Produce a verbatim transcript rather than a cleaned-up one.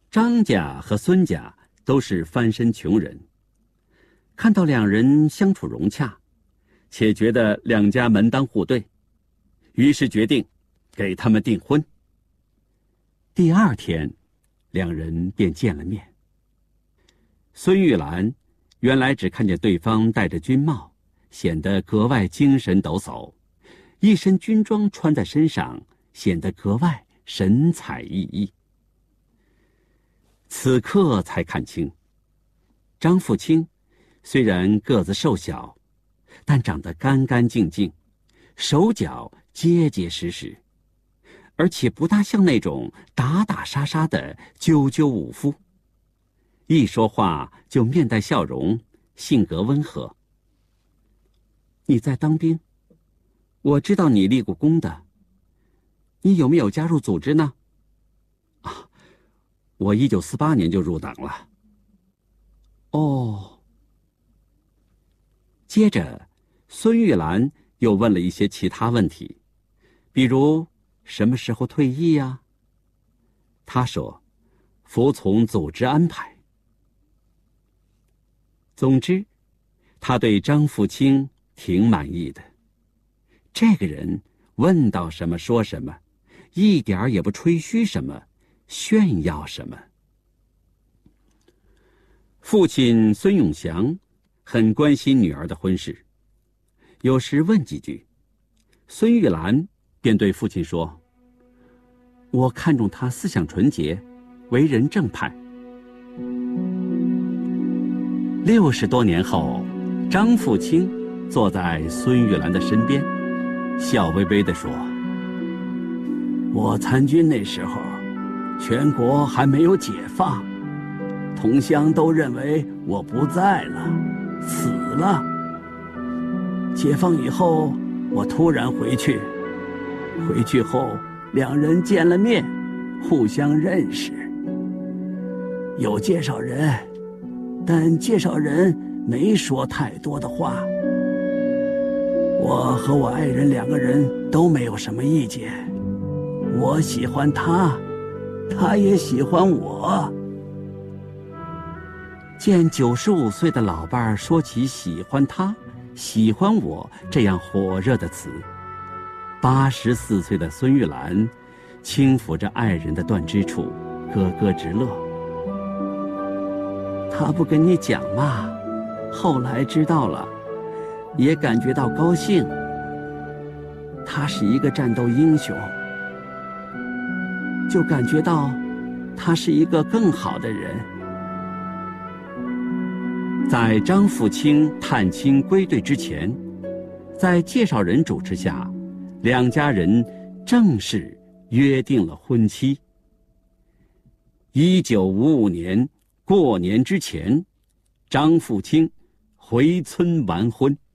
张家和孙家都是翻身穷人，看到两人相处融洽，且觉得两家门当户对，于是决定给他们订婚。第二天，两人便见了面。孙玉兰原来只看见对方戴着军帽，显得格外精神抖擞，一身军装穿在身上，显得格外神采奕奕。此刻才看清，张富清虽然个子瘦小，但长得干干净净，手脚结结实实，而且不大像那种打打杀杀的赳赳武夫。一说话就面带笑容，性格温和。你在当兵，我知道你立过功的。你有没有加入组织呢？啊，我一九四八年就入党了。哦。接着，孙玉兰又问了一些其他问题，比如什么时候退役呀？他说，服从组织安排。总之，他对张富清挺满意的。这个人问到什么说什么，一点儿也不吹嘘什么，炫耀什么。父亲孙永祥很关心女儿的婚事，有时问几句，孙玉兰便对父亲说：“我看重她思想纯洁，为人正派。”六十多年后，张富清坐在孙玉兰的身边，笑微微地说：“我参军那时候，全国还没有解放，同乡都认为我不在了，死了。解放以后，我突然回去，回去后两人见了面，互相认识。有介绍人，但介绍人没说太多的话。我和我爱人两个人都没有什么意见，我喜欢他，他也喜欢我。”见九十五岁的老伴儿说起喜欢他、喜欢我这样火热的词，八十四岁的孙玉兰轻抚着爱人的断肢处，咯咯直乐。他不跟你讲嘛，后来知道了，也感觉到高兴。他是一个战斗英雄，就感觉到他是一个更好的人。在张富清探亲归队之前，在介绍人主持下，两家人正式约定了婚期。一九五五年过年之前，张富清回村完婚。